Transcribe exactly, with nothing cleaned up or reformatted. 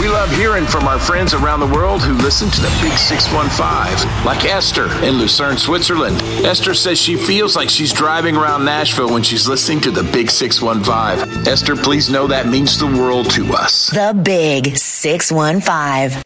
We love hearing from our friends around the world who listen to the Big six one five, like Esther in Lucerne, Switzerland. Esther says she feels like she's driving around Nashville when she's listening to the Big six one five. Esther, please know that means the world to us. The Big six one five.